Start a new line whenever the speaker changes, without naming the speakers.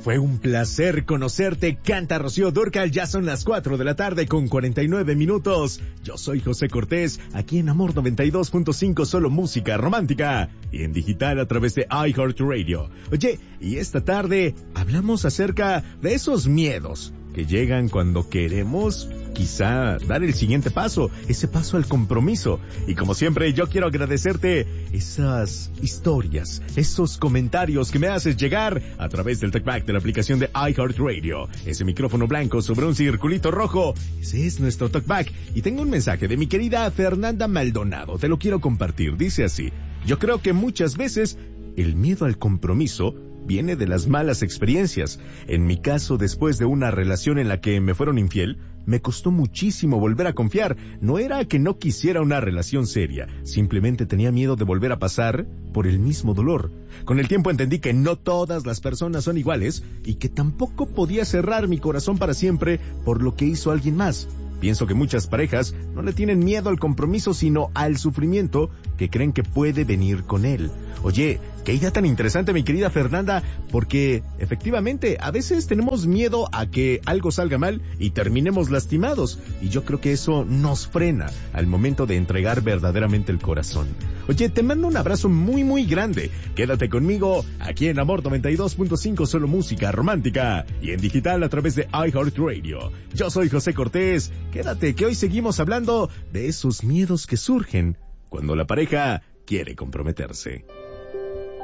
Fue un placer conocerte, canta Rocío Dúrcal. Ya son las 4 de la tarde con 49 minutos. Yo soy José Cortés, aquí en Amor 92.5, solo música romántica. Y en digital a través de iHeartRadio. Oye, y esta tarde hablamos acerca de esos miedos que llegan cuando queremos quizá dar el siguiente paso, ese paso al compromiso. Y como siempre, yo quiero agradecerte esas historias, esos comentarios que me haces llegar a través del TalkBack de la aplicación de iHeartRadio. Ese micrófono blanco sobre un circulito rojo, ese es nuestro TalkBack. Y tengo un mensaje de mi querida Fernanda Maldonado, te lo quiero compartir. Dice así: yo creo que muchas veces el miedo al compromiso viene de las malas experiencias. En mi caso, después de una relación en la que me fueron infiel, me costó muchísimo volver a confiar. No era que no quisiera una relación seria, simplemente tenía miedo de volver a pasar por el mismo dolor. Con el tiempo entendí que no todas las personas son iguales y que tampoco podía cerrar mi corazón para siempre por lo que hizo alguien más. Pienso que muchas parejas no le tienen miedo al compromiso, sino al sufrimiento que creen que puede venir con él. Oye, qué idea tan interesante, mi querida Fernanda, porque efectivamente a veces tenemos miedo a que algo salga mal y terminemos lastimados, y yo creo que eso nos frena al momento de entregar verdaderamente el corazón. Oye, te mando un abrazo muy muy grande. Quédate conmigo aquí en Amor 92.5, solo música romántica, y en digital a través de iHeartRadio. Yo soy José Cortés. Quédate, que hoy seguimos hablando de esos miedos que surgen cuando la pareja quiere comprometerse.